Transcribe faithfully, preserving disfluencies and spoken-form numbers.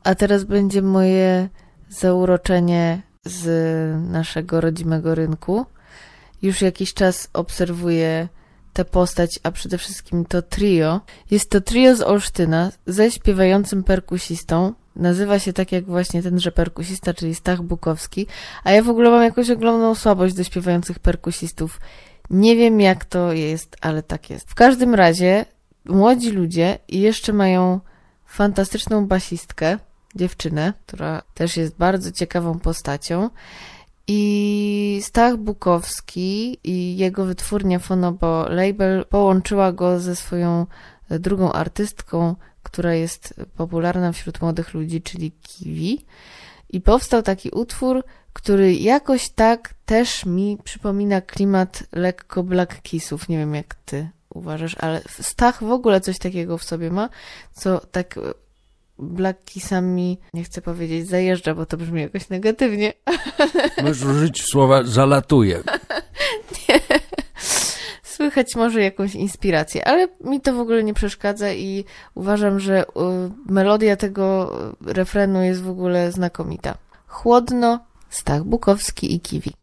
A teraz będzie moje zauroczenie z naszego rodzimego rynku. Już jakiś czas obserwuję tę postać, a przede wszystkim to trio. Jest to trio z Olsztyna ze śpiewającym perkusistą. Nazywa się tak jak właśnie tenże perkusista, czyli Stach Bukowski. A ja w ogóle mam jakąś ogromną słabość do śpiewających perkusistów. Nie wiem jak to jest, ale tak jest. W każdym razie młodzi ludzie i jeszcze mają fantastyczną basistkę, dziewczynę, która też jest bardzo ciekawą postacią. I Stach Bukowski i jego wytwórnia Fonobo Label połączyła go ze swoją drugą artystką, która jest popularna wśród młodych ludzi, czyli Kiwi. I powstał taki utwór, który jakoś tak też mi przypomina klimat lekko Black Kissów. Nie wiem jak ty uważasz, ale Stach w ogóle coś takiego w sobie ma, co tak Black Kissami, nie chcę powiedzieć zajeżdża, bo to brzmi jakoś negatywnie. Możesz użyć słowa zalatuje. Nie. Słychać może jakąś inspirację, ale mi to w ogóle nie przeszkadza i uważam, że melodia tego refrenu jest w ogóle znakomita. Chłodno, Stach Bukowski i Kiwi.